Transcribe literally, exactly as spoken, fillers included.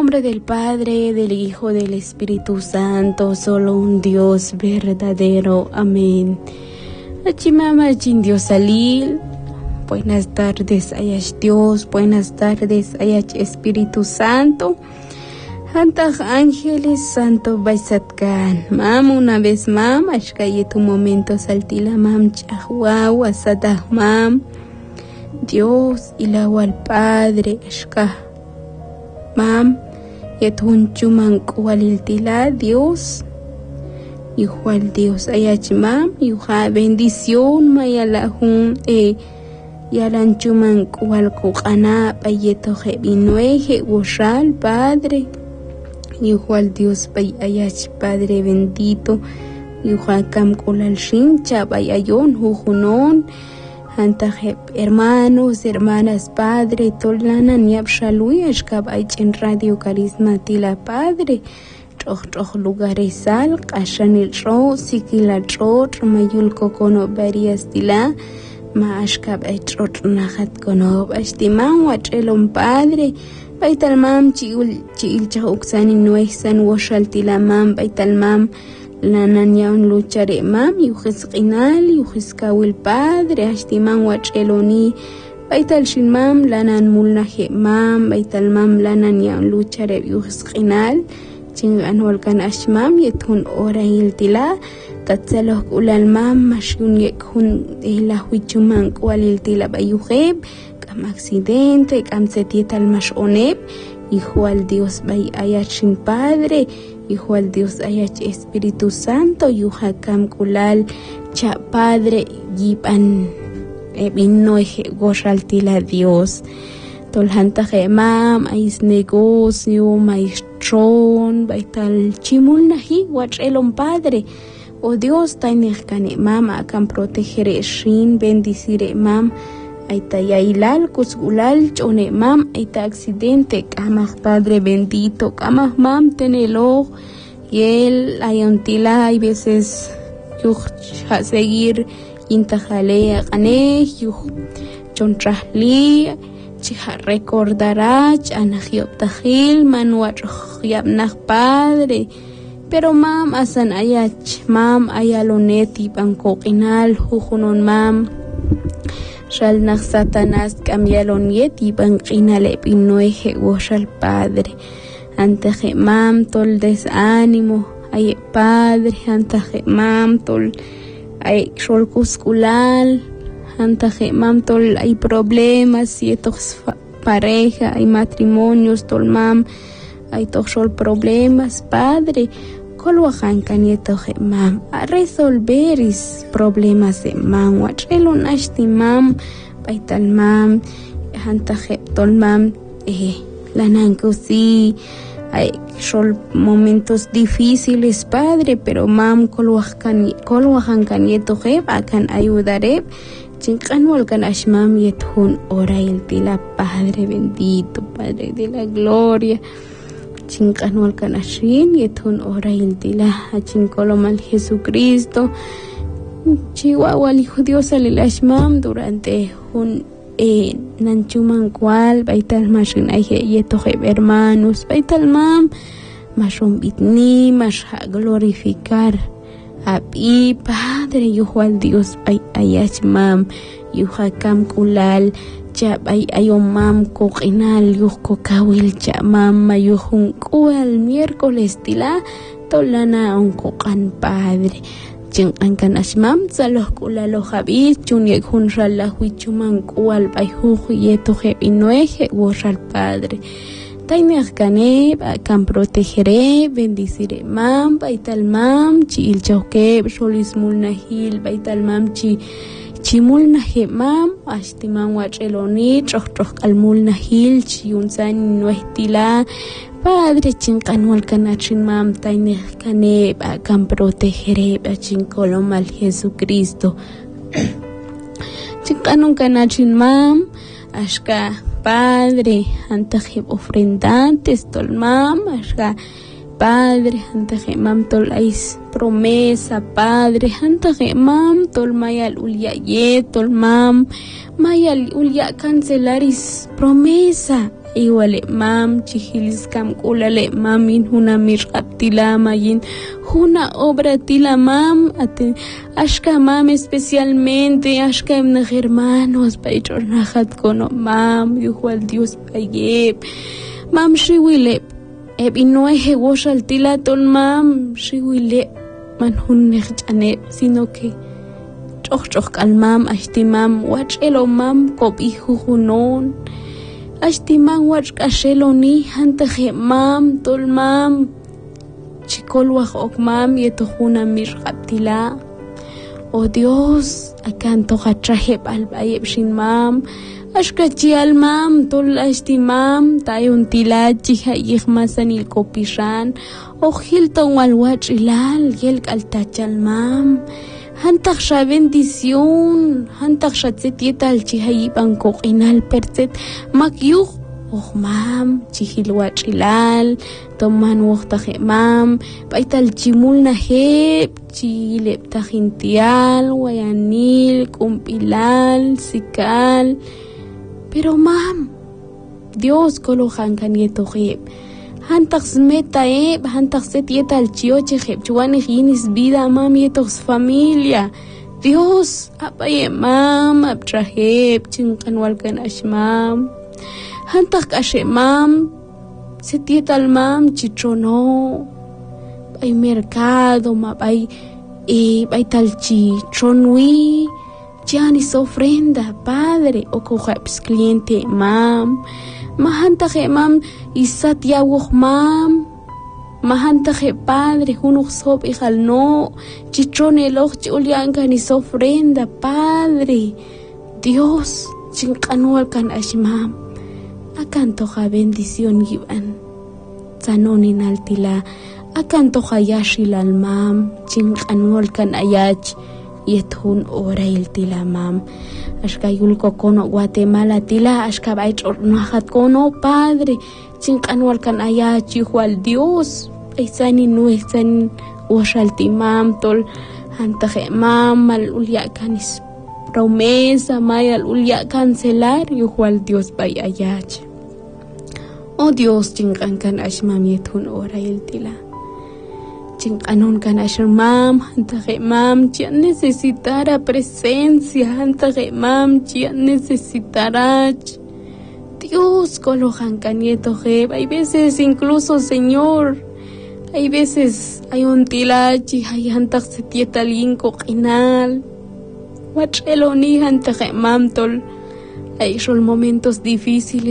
nombre del Padre, del Hijo, del Espíritu Santo, solo un Dios verdadero. Amén. Achimama Dios Salil. Buenas tardes, Ayash Dios. Buenas tardes, Ayash Espíritu Santo. Antag ángeles, santo Baisatkan. Mam, una vez mam, ashkaye tu momento saltila mam, chahuau, asadah mam. Dios, ilawa al Padre, ashka. Mam, yetun chuman kualiltila, Dios. Hijo al Dios, ayach mam, yuha bendición, mayalahun, eh. Yalan chuman kual kukana, payeto jebinueje, woshal, Padre. Hijo al Dios, bay ayach Padre bendito, hijo akam kulal shincha, bay ayon, jujunon, antajep hermanos, hermanas, Padre, tolana niab shalui, ashkab en Radio Carisma Tila Padre, troch troch lugares al, kashanil tro, sikila tro, mayul kokono barias tila, ma ashkab ay trot nahat kono, ashtiman wachelon Padre, Baital mam chiul chiil chahuksani nuehsan washal tila mam baital mam lanan yaun luchare mam yuhis qinal yuhis kawil Padre ashtiman wacheloni baital shin mam lanan mulnahe mam baital mam lanan yaun luchare yuhis qinal chingan walkan ashmam yethun ora iltila tatsalos ulal mam mashun yekhun ila huichuman kwalil tila bayuheb am accidente, am setieta al mashoneb, hijo al Dios bay ayachin Padre, hijo al Dios ayach Espíritu Santo, yuha kam kulal cha Padre yipan ebinno eje goraltila Dios. Tolhanta mam ais negocio, maestron, baital chimul nahi, wachelon Padre. Oh Dios, tainekane mam akam proteger shin, bendicire mam. Aita yailal kusgulal chone mam aita accidente kamah Padre bendito kamah mam tenelo y él ayontila hay veces yuh a seguir intajale gane yuh chontrahli chiha recordará anagioptajil manuach yabnah Padre pero mam asan ayach mam ayaloneti bancoquinal jujunon mam Shal nach Satanás cambiaron yeti banquinale pinoeje woshal Padre. Anteje mam tol desánimo, ay Padre, anteje mam tol ay shol cusculal, anteje mam tol hay problemas, y estos pareja, hay matrimonios, tol mam, hay todos shol problemas, Padre. Kolwahan kanieto he mam a resolver is problemas de mam wachelo nashti mam baital mam hanta he tol mam eh lananko si hay shol momentos difíciles Padre pero mam kolwahan kolwahan kanieto he akan ayudaré chinkan walkan ashmam yethun orail tila Padre bendito Padre de la gloria Chinkan walkan ashin yethun ora iltila achinkolomal Jesucristo chihuahua hijo Dios alilashmam durante un eh, nanchuman cual baital mashin aye yetoje hermanos baital mam mashon bitni mash glorificar a pi Padre yuhu al Dios ay ayach mam yuha kam kulal Chap ay ayom mam kokinal yuh kokawil cha mam mayuhun kual miércoles tila tolana on kokan Padre chingan kan ashmam salos kulalo jabi chun yekhun rala huichuman kual bayhuh yeto jebinoeje woshal Padre taineh kane kan protegeré bendiciré mam baital mam chi il choke solis mulnahil baital mam chi Chimul nahe mam, ashtiman wacheloni, troch troch kalmul nahil, chiunsan nuestila, Padre chinkan walkanachin mam, taineh kane, kan protegeré, chinkolom al Jesucristo. Chinkanun kanachin mam, ashka Padre, antajib ofrendantes, tol mam, ashka Padre, antaje mam tol ais promesa, Padre, antaje mam tol mayal ulya ye, tol mam, mayal ulya cancelaris promesa, Iwale mam chihilis kam kulale mamin huna mirqaptila mayin huna obra tila mam ate ashka mam especialmente ashka imna hermanos paichornajat kono mam yuhwal Dios payeb mam shiwile eb inoeje woshal tila ton mam shiwile man hun nechane sino que choch choch kal mam ashti mam wachelo mam kop ihu hunon ashtiman wach kashelo ni hantaje mam tol mam chikol waj ok mam yetohuna mirqaptila oh Dios akanto hachajeb albayeb shin mam ashkachi al mam tol ashti mam tayun tilachi hayig masanil kopishan oh hilton walwach ilal yel kaltachal mam hantak sha bendición hantak sha tsetital chihayi bangkok inal perset makyuh oh mam chihilwach ilal toman waqtaje mam paital chimul naheb chileb tajintial wayanil kumpilal sikal pero mam Dios kolojan kan yetoheb hantak smeta eb hantak setieta al chioche jeb chuane ginis vida mam yetos familia Dios apaye mam abtraheb chinkan walkan ashmam hantak ashe mam setieta al mam chichono bay mercado ma bay e bay talchi chonwi janis ofrenda padre o cojaps cliente mam mahantaje mam isat yawuh mam mahantaje padre hunuk sob ijal no chichone loch chulianka ni ofrenda padre Dios chinkanwal kan ashmam akan toja bendición giban sanonin altila akan toja yashil al mam chinkanwal kan ayach yethun ora il tila mam ashkayul kono Guatemala tila ashkabay chornahat kono padre chinkanwal kan ayachi hual Dios aysani nuesan washal timam tol hantaje mam al ulya kanis promesa may al ulya cancelar yuhual Dios bay ayach oh Dios chinkan kan ashmam yethun ora il tila chinkanon kan ashmam hantaje mam chia necesitara presencia hantaje mam chia necesitará Dios kolojan kan yetoje hay veces incluso Señor hay veces hay un tilachi hay hantak setieta linko qinal wachelo ni hantaje mam tol hay son momentos difíciles